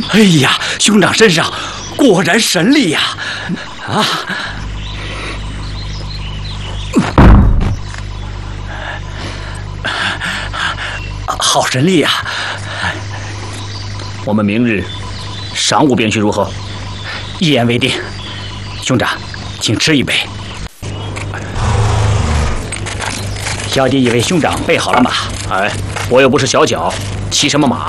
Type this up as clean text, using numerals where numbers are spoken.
哎呀，兄长身上果然神力呀！啊！好神力呀！ 我们明日晌午便去，如何？ 一言为定。兄长，请吃一杯。小弟以为兄长备好了马。 哎，我又不是小脚，骑什么马？